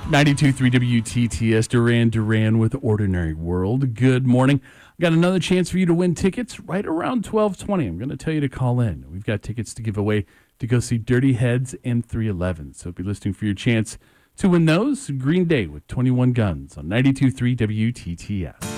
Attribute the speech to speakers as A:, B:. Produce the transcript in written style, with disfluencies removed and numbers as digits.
A: 92.3 WTTS, Duran with Ordinary World. Good morning. Got another chance for you to win tickets right around 12:20. I'm going to tell you to call in. We've got tickets to give away to go see Dirty Heads and 311. So be listening for your chance to win those. Green Day with 21 Guns on 92.3 WTTS.